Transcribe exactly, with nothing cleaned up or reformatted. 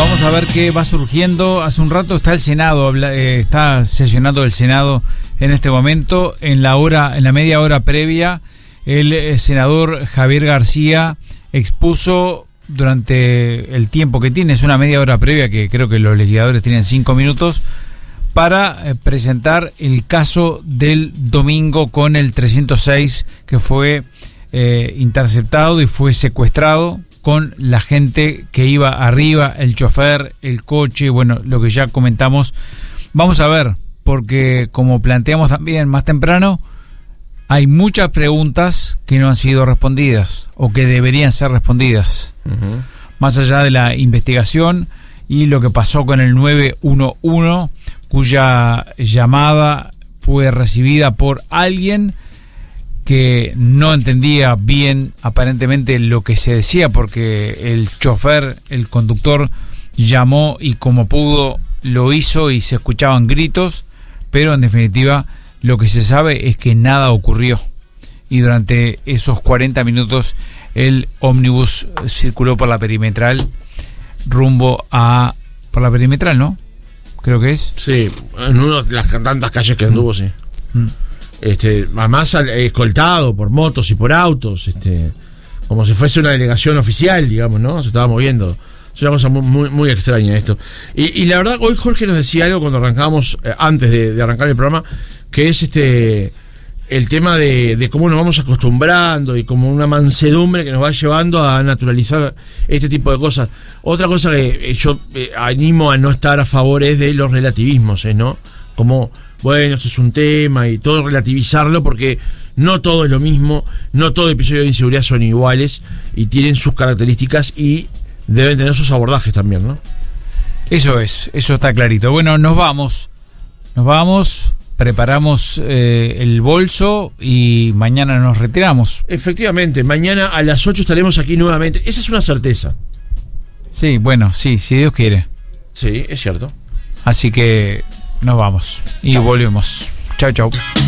Vamos a ver qué va surgiendo. Hace un rato está el Senado, eh, está sesionando el Senado en este momento. En la hora, en la media hora previa, el eh, senador Javier García expuso durante el tiempo que tiene, es una media hora previa que creo que los legisladores tienen cinco minutos, para eh, presentar el caso del domingo con el trescientos seis que fue eh, interceptado y fue secuestrado, con la gente que iba arriba, el chofer, el coche, bueno, lo que ya comentamos. Vamos a ver, porque como planteamos también más temprano, hay muchas preguntas que no han sido respondidas o que deberían ser respondidas. Uh-huh. Más allá de la investigación y lo que pasó con el nueve uno uno, cuya llamada fue recibida por alguien que no entendía bien aparentemente lo que se decía, porque el chofer, el conductor, llamó y como pudo lo hizo y se escuchaban gritos, pero en definitiva lo que se sabe es que nada ocurrió, y durante esos cuarenta minutos el ómnibus circuló por la perimetral rumbo a... por la perimetral, ¿no? Creo que es. Sí, en una de las tantas calles que anduvo, mm. sí. Mm. Este, además escoltado por motos y por autos, este, como si fuese una delegación oficial, digamos, ¿no? Se estaba moviendo. Es una cosa muy, muy, muy extraña esto. Y, y la verdad, hoy Jorge nos decía algo cuando arrancamos, eh, antes de, de arrancar el programa, que es este el tema de, de cómo nos vamos acostumbrando y como una mansedumbre que nos va llevando a naturalizar este tipo de cosas. Otra cosa que eh, yo eh, animo a no estar a favor es de los relativismos, ¿eh? ¿No? Como... bueno, eso es un tema y todo relativizarlo, porque no todo es lo mismo, no todo episodio de inseguridad son iguales y tienen sus características y deben tener sus abordajes también, ¿no? Eso es, eso está clarito. Bueno, nos vamos, nos vamos, preparamos eh, el bolso y mañana nos retiramos. Efectivamente, mañana a las ocho estaremos aquí nuevamente, esa es una certeza. Sí, bueno, sí, si Dios quiere. Sí, es cierto. Así que... nos vamos y chau. Volvemos. Chau, chau.